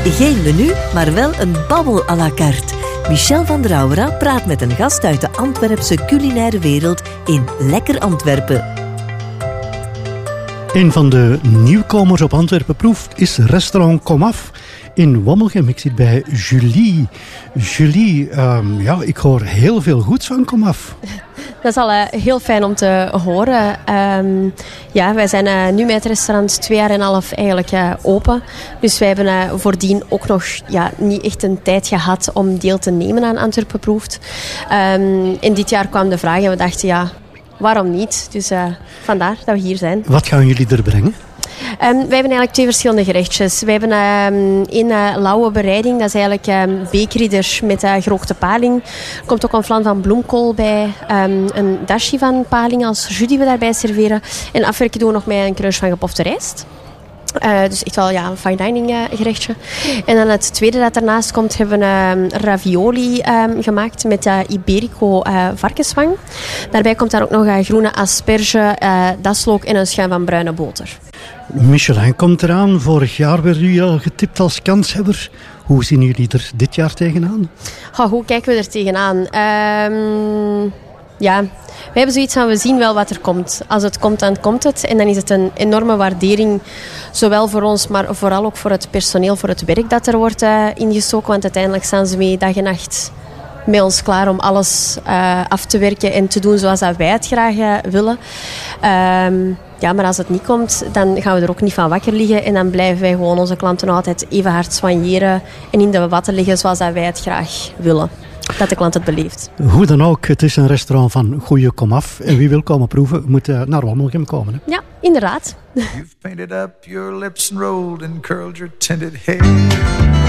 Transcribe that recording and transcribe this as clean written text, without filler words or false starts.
Geen menu, maar wel een babbel à la carte. Michel van der Auwera praat met een gast uit de Antwerpse culinaire wereld in Lekker Antwerpen. Een van de nieuwkomers op Antwerpen proeft is restaurant Komaf in Wommelgem. Ik zit bij Julie. Julie, ik hoor heel veel goeds van Komaf. Dat is al heel fijn om te horen. Wij zijn nu met het restaurant 2,5 jaar eigenlijk open. Dus wij hebben voordien ook nog niet echt een tijd gehad om deel te nemen aan Antwerpen Proeft. In dit jaar kwam de vraag en we dachten, waarom niet? Dus vandaar dat we hier zijn. Wat gaan jullie er brengen? Wij hebben eigenlijk 2 verschillende gerechtjes. We hebben een lauwe bereiding. Dat is eigenlijk beekridders met gerookte paling. Er komt ook een flan van bloemkool bij. Een dashi van paling als jus die we daarbij serveren. En afwerken doen we nog met een crunch van gepofte rijst. Dus echt wel een fine dining gerechtje. En dan het tweede dat ernaast komt, hebben we ravioli gemaakt met Iberico varkenswang. Daarbij komt dan ook nog groene asperge, daslook en een schuim van bruine boter. Michelin komt eraan. Vorig jaar werd u al getipt als kanshebber. Hoe zien jullie er dit jaar tegenaan? Hoe kijken we er tegenaan? We hebben zoiets van, we zien wel wat er komt. Als het komt, dan komt het. En dan is het een enorme waardering, zowel voor ons, maar vooral ook voor het personeel, voor het werk dat er wordt ingestoken. Want uiteindelijk staan ze mee dag en nacht met ons klaar om alles af te werken en te doen zoals dat wij het graag willen. Maar als het niet komt, dan gaan we er ook niet van wakker liggen. En dan blijven wij gewoon onze klanten nog altijd even hard soigneren en in de watten liggen zoals dat wij het graag willen. Dat de klant het beleeft. Hoe dan ook, het is een restaurant van goede komaf. En wie wil komen proeven, moet naar Wommelgem komen. Hè? Ja, inderdaad. You've painted up your lips and rolled and curled your tinted hair.